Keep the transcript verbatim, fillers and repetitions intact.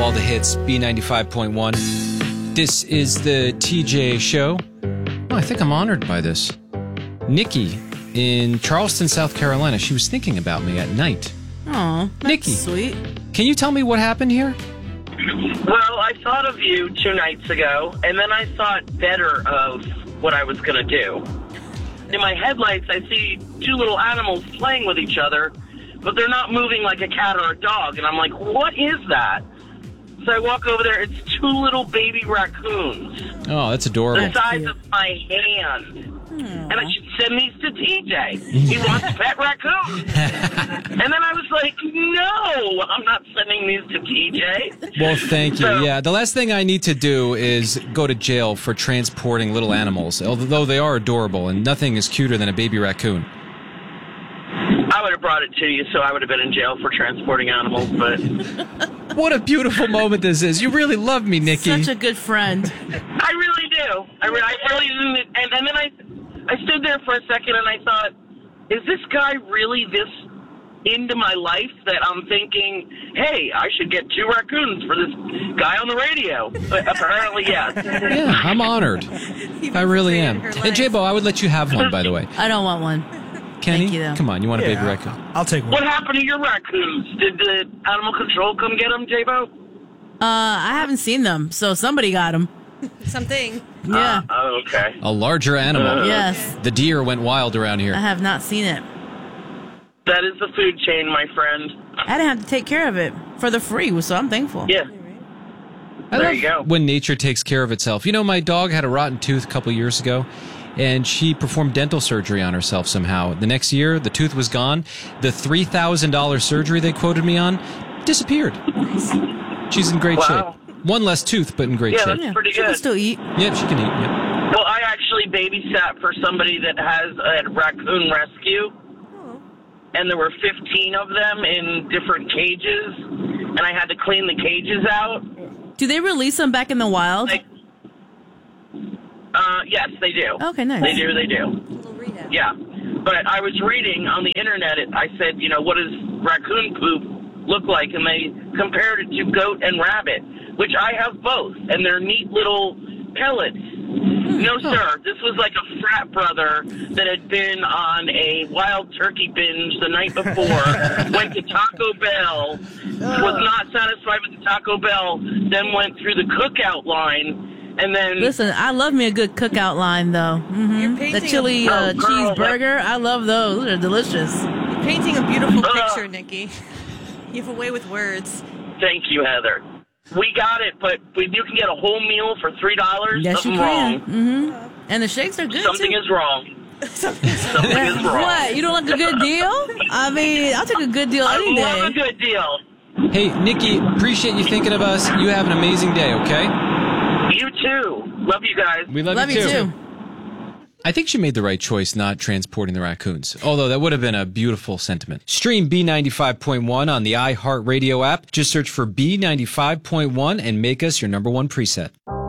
all the hits, B ninety-five point one. This is the T J Show. Oh, I think I'm honored by this. Nikki in Charleston, South Carolina. She was thinking about me at night. Oh, that's Nikki, sweet. Can you tell me what happened here? Well, I thought of you two nights ago, and then I thought better of what I was going to do. In my headlights, I see two little animals playing with each other, but they're not moving like a cat or a dog. And I'm like, what is that? So I walk over there. It's two little baby raccoons. Oh, that's adorable. The size of my hand. And I should send these to T J. He wants pet raccoons. And then I was like, no, I'm not sending these to T J. Well, thank you. So, yeah, the last thing I need to do is go to jail for transporting little animals, although they are adorable, and nothing is cuter than a baby raccoon. I would have brought it to you, so I would have been in jail for transporting animals, but... What a beautiful moment this is. You really love me, Nikki. Such a good friend. I really do. I, re- I really didn't. And, and then I, I stood there for a second and I thought, is this guy really this into my life that I'm thinking, hey, I should get two raccoons for this guy on the radio? But apparently, yes. Yeah, I'm honored. I really am. And J-Bo, I would let you have one, by the way. I don't want one. Kenny, Thank you, though. come on, you want a Yeah, baby raccoon? I'll take one. What happened to your raccoons? Did the animal control come get them, J-Bo? Uh, I haven't seen them, so somebody got them. Something. Yeah. Uh, oh, okay. A larger animal. Uh, Yes. The deer went wild around I here. have not seen it. That is the food chain, my friend. I didn't have to take care of it for the free, so I'm thankful. Yeah. I There love you go. when nature takes care of itself. You know, my dog had a rotten tooth a couple years ago, and she performed dental surgery on herself somehow. The next year, the tooth was gone. The three thousand dollars surgery they quoted me on disappeared. She's in great Wow. shape. One less tooth, but in great Yeah, shape. that's Yeah, pretty she can good. still eat. Yep, she can eat. Yep. Well, I actually babysat for somebody that has a raccoon rescue, and there were fifteen of them in different cages, and I had to clean the cages out. Do they release them back in the wild? Like, uh, yes, they do. Okay, nice. They do, they do. Little rehab. Yeah. But I was reading on the internet, it, I said, you know, what does raccoon poop look like? And they compared it to goat and rabbit, which I have both, and they're neat little pellets. No, sir. This was like a frat brother that had been on a wild turkey binge the night before, went to Taco Bell, was not satisfied with the Taco Bell, then went through the cookout line, and then... Listen, I love me a good cookout line, though. hmm You're The painting chili a- uh, Oh, girl, cheeseburger, I love those. Those are delicious. You're painting a beautiful Ugh. picture, Nikki. You have a way with words. Thank you, Heather. We got it, but we, you can get a whole meal for three dollars. Yes, Something you can. wrong. hmm And the shakes are good, Something too. is wrong. Something is wrong. What? You don't like a good deal? I mean, I'll take a good deal I any love a day. good deal. Hey, Nikki, appreciate you thinking of us. You have an amazing day, okay? You too. Love you guys. We love, Love you, too. I think she made the right choice not transporting the raccoons, although that would have been a beautiful sentiment. Stream B ninety-five point one on the iHeartRadio app. Just search for B ninety-five point one and make us your number one preset.